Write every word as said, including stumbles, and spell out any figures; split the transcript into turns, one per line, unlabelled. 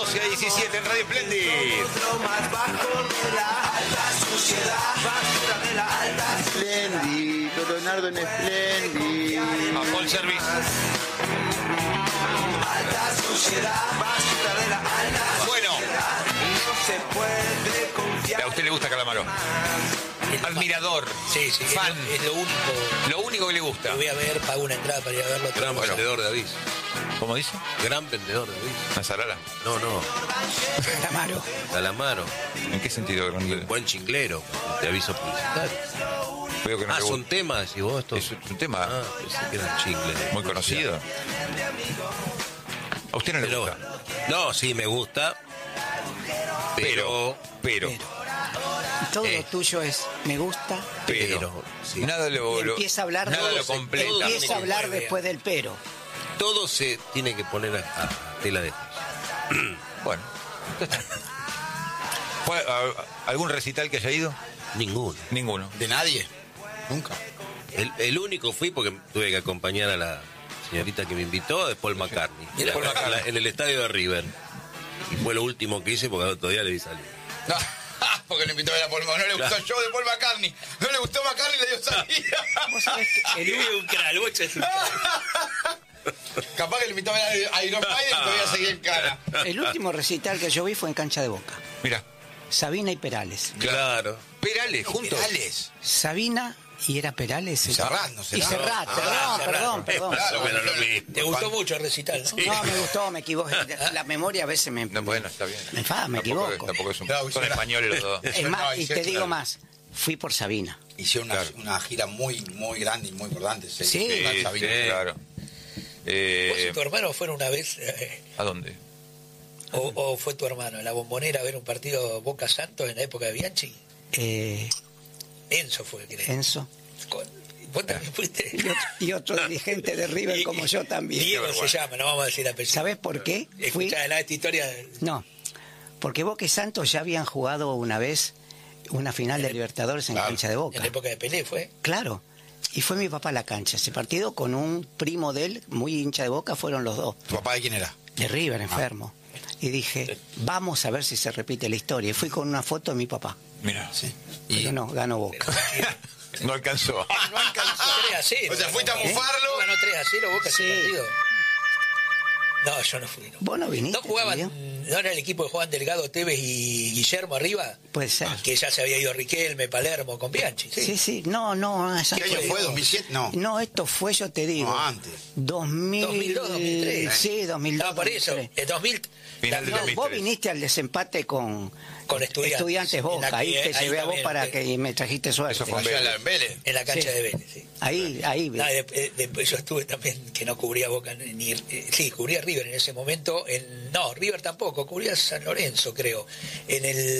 doce a diecisiete en Radio Splendid.
Splendid, Leonardo en Splendid.
A Paul Service. Bueno. ¿A usted le gusta Calamaro? Admirador,
sí, sí,
fan.
Es lo, es lo único.
Lo único que le gusta.
Lo voy a ver, pago una entrada para ir a verlo.
Gran
Bueno.
vendedor de avis.
¿Cómo dice?
Gran vendedor de avis.
¿Nazarala?
No, no.
Calamaro.
Calamaro.
¿En qué sentido grande?
Buen chinglero. De aviso publicitario.
Veo que no
Ah,
le
son
gusta.
temas, decís vos esto.
Es un tema
Ah, pensé que eran chingles.
muy conocido. ¿A usted no le
Pero,
gusta?
no, sí me gusta. Pero,
Pero, pero,
Todo
Eh.
lo tuyo es me gusta.
pero,
pero, sí.
nada lo,
Y
lo-
empieza a hablar,
nada
de-
lo completa.
empieza a hablar
Muy bien.
después del pero.
todo se tiene que poner a, a tela de juicio.
Bueno, ya está. ¿Fue a- algún recital que haya ido?
Ninguno.
Ninguno.
¿De nadie? Nunca.
El, el único fui porque tuve que acompañar a la señorita que me invitó, de Paul McCartney.
De Paul
En la-
McCartney.
en el estadio de River. Y fue lo último que hice porque al otro día le vi salir.
No, porque le invitó a la Paul McCartney. No le gustó el show de Paul McCartney. No le gustó McCartney y le dio salida.
Vos sabés que el,
Es un crack, el bocho es un crack.
Capaz que le invitó a ver a Iron Maiden y todavía seguía en cara.
el último recital que yo vi fue en Cancha de Boca.
Mira,
Sabina y Perales.
Claro.
Perales, juntos.
Perales.
Sabina y era Perales.
Y Serrat, ¿no
Y
será?
Serrat,
Ah,
perdón,
Serrat.
perdón, perdón.
Más o menos lo mismo.
Te gustó mucho el recital, ¿no?
No, me gustó, me equivoqué. La memoria a veces me,
No, bueno, está bien.
me enfada, me
Tampoco-
equivoco.
Tampoco es un,
Claro,
son
será.
españoles los dos.
Es más,
No,
y
sí,
te digo
claro.
más, fui por Sabina.
Hicieron una,
Claro.
una gira muy, muy grande y muy importante.
Sí.
Sí,
Juan Sabina.
sí, claro.
¿Vos
Eh,
y tu hermano fueron una vez, eh,
¿A dónde?
o, o fue tu hermano, en la Bombonera a ver un partido Boca Santos en la época de Bianchi?
Eh,
Enzo fue, creo.
Enzo.
Con- Vos también fuiste.
Y otro, y otro dirigente de River
Y-
como yo también.
Diego se llama, no vamos a decir apellido.
¿Sabés por qué? Fui,
Escuchá la- esta historia.
no, porque Boca y Santos ya habían jugado una vez una final de Libertadores en
Claro.
Cancha de
En
Boca.
la época de Pelé fue.
Claro. Y fue mi papá a la cancha. Ese partido con un primo de él, muy hincha de Boca, fueron los dos.
¿Tu papá de quién era?
De River, enfermo. Y dije, vamos a ver si se repite la historia. Y fui con una foto de mi papá.
Mira,
Sí.
Pero no, ganó Boca.
no alcanzó.
No alcanzó tres a cero.
O sea, fuiste a
ganó.
bufarlo.
Ganó tres a cero Boca ese
Sí.
partido. No, yo no fui. No,
¿Vos no viniste?
¿No jugaban,
también?
no era el equipo de Juan Delgado, Tevez y Guillermo arriba?
Puede ser.
Que ya se había ido Riquelme, Palermo, con Bianchi. Sí.
Sí, sí. No, no. esa
¿Qué año
fue-
fue? ¿dos mil siete? No.
No, esto fue, yo te digo.
No, antes.
dos mil,
dos mil dos, dos mil tres.
Sí, dos mil dos.
No, por eso.
dos mil tres.
En dos mil.
Final del
No,
dos mil
vos
tres.
viniste al desempate con,
Con Estudiantes. En
Boca.
la
Ahí
que-
te
ahí
llevé a vos
también,
para
sí.
que me trajiste suerte.
Eso fue en
Allá
Vélez.
en Vélez.
En la cancha
Sí.
de Vélez, sí.
Ahí, ahí.
No, de- de- después yo estuve también, que no cubría Boca, ni, eh, sí, cubría River en ese momento. En, no, River tampoco, cubría San Lorenzo, creo. En el